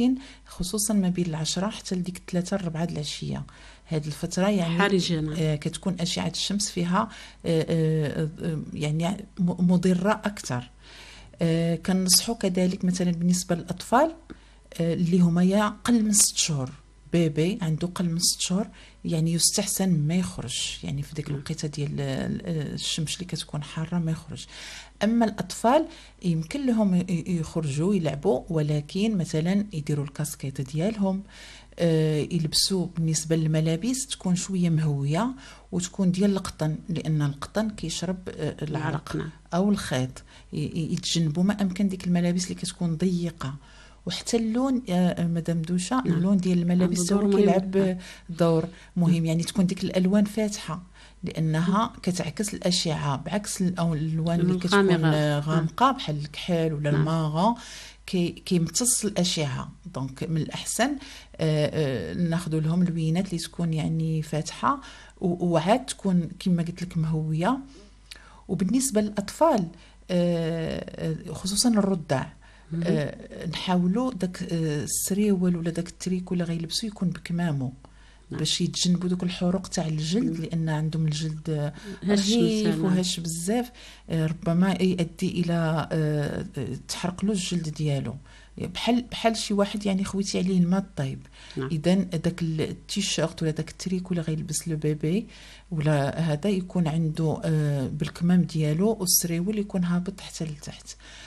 ولكن خصوصا ما بين 10 حتى لديك 3 4 د العشيه. هذه الفتره يعني كتكون اشعه الشمس فيها يعني مضره اكثر. كنصحوا كذلك مثلا بالنسبه للاطفال اللي هما يا قل من 6 شهور، بيبي عنده قل من 6 شهور يعني يستحسن ما يخرج، يعني في ديك الوقيته ديال الشمس اللي كتكون حاره ما يخرج. اما الاطفال يمكن لهم يخرجوا يلعبوا، ولكن مثلا يديروا الكاسكيت ديالهم، يلبسوا بالنسبه للملابس تكون شويه مهويه وتكون ديال القطن، لان القطن كيشرب العرق او الخيط. يتجنبوا ما امكن ديك الملابس اللي كتكون ضيقه. وحتى اللون مدام دوشه، اللون ديال الملابس هو كيلعب دور مهم، يعني تكون ديك الالوان فاتحه لانها كتعكس الاشعه، بعكس الالوان اللي كتكون غامقه بحال الكحل ولا الماغون كيمتص الاشعه. دونك من الاحسن ناخذوا لهم اللوينات اللي تكون يعني فاتحه وعاد تكون كما قلت لك مهويه. وبالنسبه للاطفال خصوصا الرضع، نحاولوا داك السريول ولا داك التريكو اللي غيلبسوا يكون بكمامه باش يتجنبوا دوك الحروق تاع الجلد، لان عندهم الجلد رهيف وهش بزاف، ربما يؤدي الى تحرق له الجلد ديالو، بحال شي واحد يعني خويتي عليه الماء الطيب. اذا داك التيشيرت ولا داك التريكو اللي غيلبس لو بيبي ولا هذا يكون عنده بالكمام ديالو، والسريول يكون هابط حتى لتحت.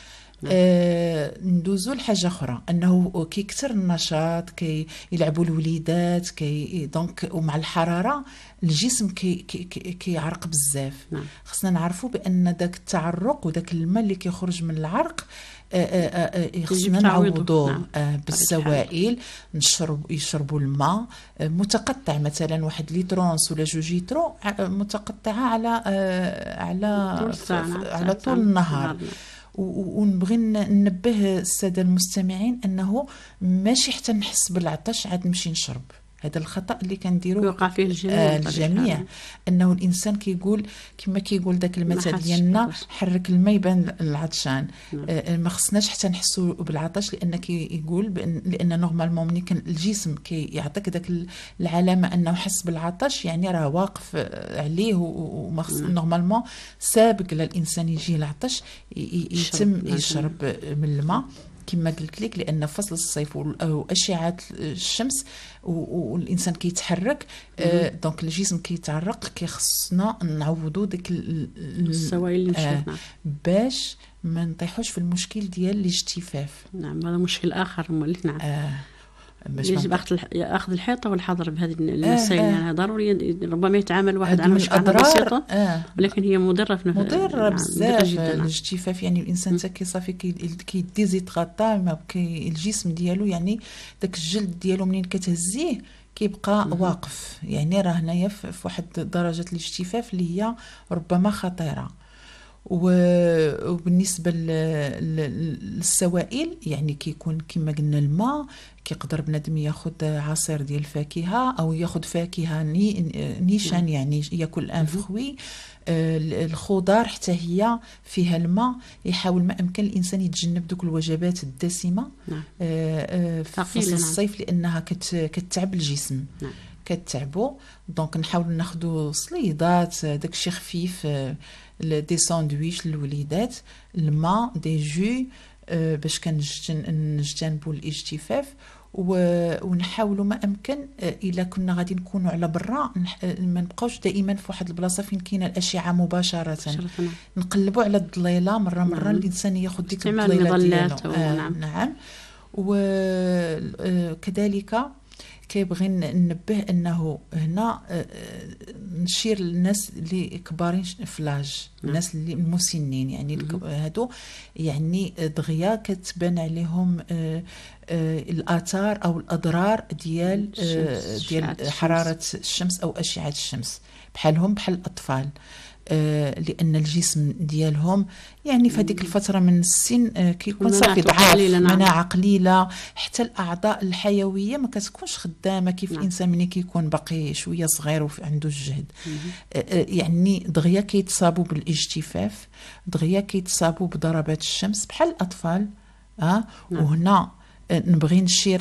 ندوزو لحاجه اخرى، انه كيكثر النشاط، كيلعبوا الوليدات، دونك ومع الحراره الجسم كيعرق بزاف. خصنا نعرفوا بان داك التعرق وداك الماء اللي كيخرج من العرق خصنا نعوضوه بالسوائل. يشربوا الماء متقطع، مثلا 1 لترونس ولا 2 لتر متقطعه على طول النهار. ونبغي ننبه الساده المستمعين انه ماشي حتى نحس بالعطش عاد نمشي نشرب. هذا الخطا اللي كنديروه يوقع فيه الجميع، انه الانسان كيقول كما كيقول داك المثل ديالنا حرك الماء يبان العطشان. ما خصناش حتى نحسوا بالعطش، لان كيقول لان نورمالمون ملي كان الجسم كيعطيك داك العلامه انه حس بالعطش، يعني راه واقف عليه وما خص نورمالمون سابق للانسان يجي العطش يتم يشرب من الماء كما قلت لك، لان فصل الصيف واشعه الشمس والانسان كيتحرك دونك الجسم كيتعرق، كيخصنا نعوضوا ديك السوائل اللي مشينا باش ما نطيحوش في المشكل ديال الاجتفاف. نعم هذا مشكل اخر مولف. نعم يجب اخذ الحيطه والحذر بهذه المسائل. يعني ضروري ربما يتعامل واحد على مشكله بسيطه ولكن هي مضره بزاف الاجتفاف. يعني الانسان حتى كيصافي كيديزيتغاطا الجسم ديالو، يعني داك الجلد ديالو منين كتهزيه كيبقى واقف، يعني راه هنايا في واحد درجه الاجتفاف اللي هي ربما خطيره. وبالنسبه للسوائل يعني كيكون كما قلنا الماء، كيقدر بنادم ياخذ عصير ديال الفاكهه او ياخذ فاكهه نيشان، يعني ياكل ان فخوي. الخضار حتى هي فيها الماء، يحاول ما امكن الانسان يتجنب دوك الوجبات الدسمه في فصل الصيف لانها كتعب الجسم، كتعبو. دونك نحاول ناخذوا صليدات داكشي خفيف، دي ساندويش للوليدات، الماء، دي جو باش كنجتنبوا الاجتفاف. ونحاولوا ما امكن الا كنا غادي نكونوا على برا ما نبقاوش دائما في واحد البلاصه فين كاينه الاشعه مباشره. نقلبوا على الظليله مره الانسان ياخذ ديك الظليله ديالو. نعم. وكذلك كيبغي ننبه انه هنا نشير للناس اللي كبارين فلاج، الناس اللي مسنين، يعني هادو يعني دغيا كتبان عليهم الاثار او الاضرار ديال حراره الشمس او اشعه الشمس، بحال الاطفال، لان الجسم ديالهم يعني في هذيك الفتره من السن كيكون صافي ضعاف، مناعه قليله، حتى الاعضاء الحيويه ما كتكونش خدامه كيف الانسان ملي كيكون باقي شويه صغير وعنده الجهد. يعني دغيا كيتصابوا بالاجتفاف، دغيا كيتصابوا بضربات الشمس بحال الاطفال. وهنا نبغي نشير